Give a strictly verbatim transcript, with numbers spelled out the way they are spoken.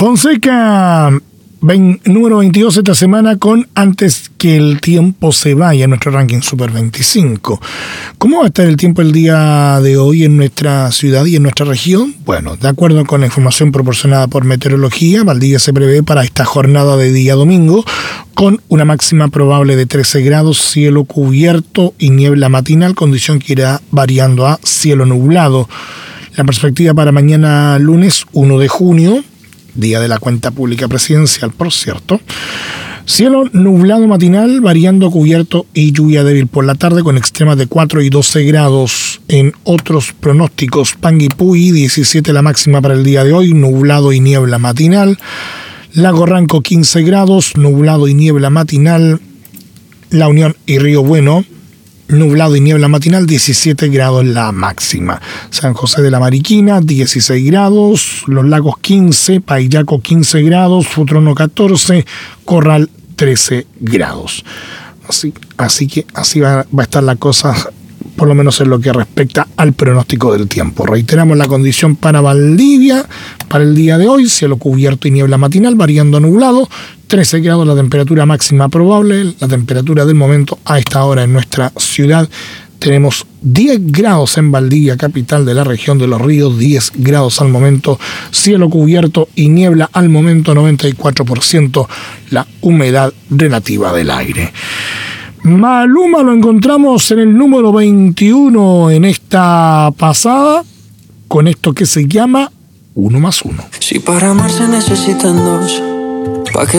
Fonseca, ven, número veintidós esta semana con Antes que el tiempo se vaya, en nuestro ranking Super veinticinco. ¿Cómo va a estar el tiempo el día de hoy en nuestra ciudad y en nuestra región? Bueno, de acuerdo con la información proporcionada por Meteorología, Valdivia se prevé para esta jornada de día domingo con una máxima probable de trece grados, cielo cubierto y niebla matinal, condición que irá variando a cielo nublado. La perspectiva para mañana lunes uno de junio, día de la cuenta pública presidencial, por cierto. Cielo nublado matinal, variando cubierto y lluvia débil por la tarde con extremas de cuatro y doce grados. En otros pronósticos, Panguipulli, diecisiete la máxima para el día de hoy, nublado y niebla matinal. Lago Ranco, quince grados, nublado y niebla matinal. La Unión y Río Bueno, nublado y niebla matinal, diecisiete grados la máxima. San José de la Mariquina, dieciséis grados. Los Lagos, quince. Paillaco, quince grados. Futrono, catorce. Corral, trece grados. Así, así que así va, va a estar la cosa, por lo menos en lo que respecta al pronóstico del tiempo. Reiteramos la condición para Valdivia para el día de hoy: cielo cubierto y niebla matinal, variando a nublado, trece grados la temperatura máxima probable. La temperatura del momento a esta hora en nuestra ciudad, tenemos diez grados en Valdivia, capital de la región de los ríos, diez grados al momento, cielo cubierto y niebla al momento, noventa y cuatro por ciento la humedad relativa del aire. Maluma lo encontramos en el número veintiuno en esta pasada, con esto que se llama Uno más Uno. Si para amar se necesitan dos, ¿pa' qué?